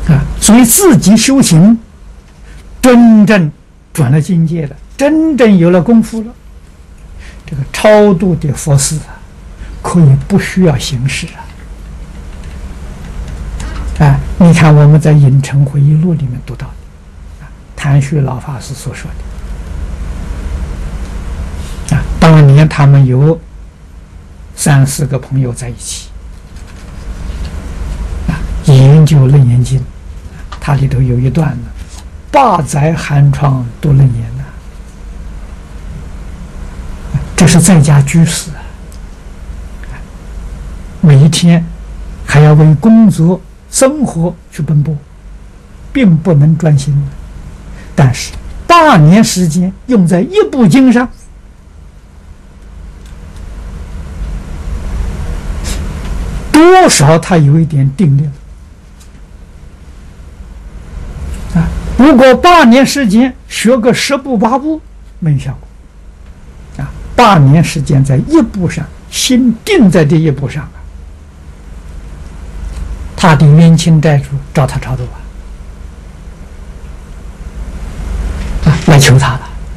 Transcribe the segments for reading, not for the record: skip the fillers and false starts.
所以自己修行，真正转了境界了，真正有了功夫了，这个超度的佛事可以不需要形式你看我们在《影城回忆录》里面读到的，谭旭老法师所说的当年他们有3、4个朋友在一起研究《楞严经》，它里头有一段呢，8载寒窗读楞严这是在家居士每一天还要为工作生活去奔波，并不能专心。但是8年时间用在一部经上，多少他有一点定力如果8年时间学个10部8部没有效果8年时间在一部上，心定在这一部上他的冤亲债主找他超度来求他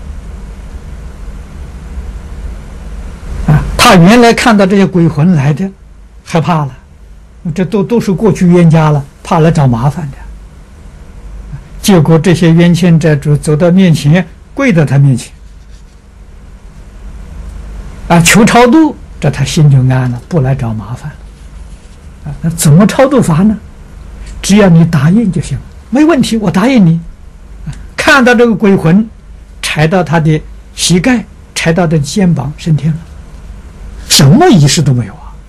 了他原来看到这些鬼魂来的害怕了，这都是过去冤家了，怕来找麻烦的。结果这些冤亲债主走到面前，跪到他面前求超度，这他心就安了，不来找麻烦了那怎么超度法呢？只要你答应就行，没问题，我答应你看到这个鬼魂踩到他的膝盖，踩到他的肩膀，升天了，什么仪式都没有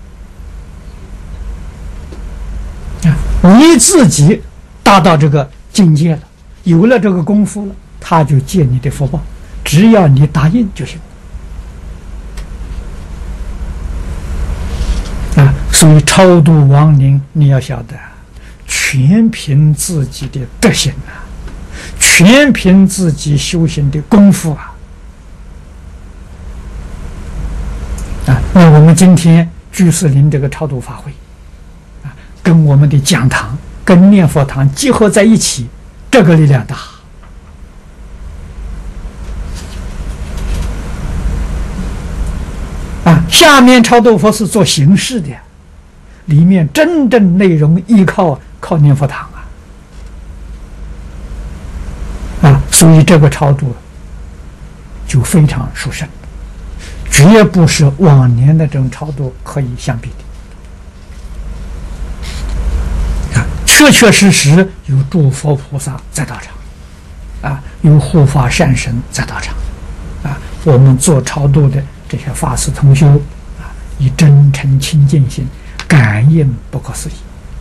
你自己达到这个境界了，有了这个功夫了，他就借你的福报，只要你答应就行所以超度亡灵，你要晓得全凭自己的德行全凭自己修行的功夫那我们今天居士林这个超度法会跟我们的讲堂跟念佛堂结合在一起，这个力量大下面超度佛是做形式的，里面真正内容依靠念佛堂所以这个超度就非常殊胜，绝不是往年的这种超度可以相比的确确实实有诸佛菩萨在道场有护法善神在道场我们做超度的这些法师同修以真诚清净心感应不可思议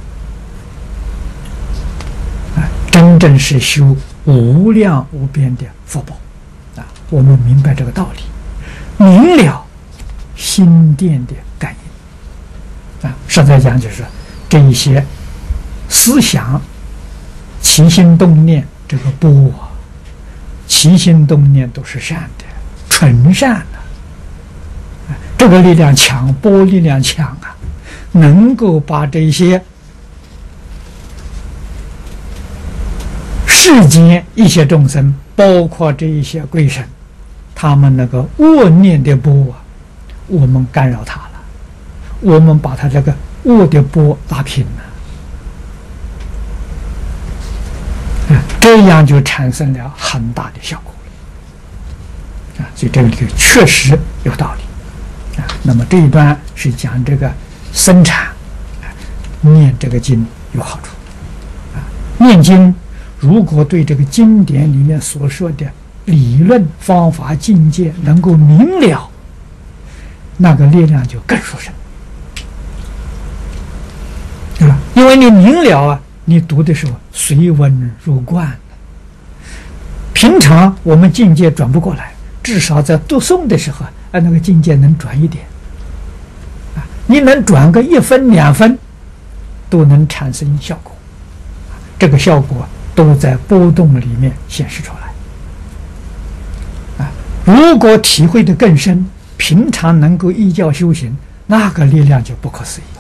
真正是修无量无边的福报我们明白这个道理，明了心电的感应实在讲就是这一些思想起心动念，这个波起心动念都是善的，纯善这个力量强，波力量强能够把这些世间一些众生，包括这一些鬼神，他们那个恶念的波我们干扰他了，我们把他这个恶的波拉平了这样就产生了很大的效果所以这个确实有道理那么这一段是讲这个生产念这个经有好处念经如果对这个经典里面所说的理论方法境界能够明了，那个力量就更殊胜因为你明了你读的时候随文入观平常我们境界转不过来，至少在读诵的时候那个境界能转一点你能转个1分2分都能产生效果这个效果都在波动里面显示出来如果体会得更深，平常能够依教修行，那个力量就不可思议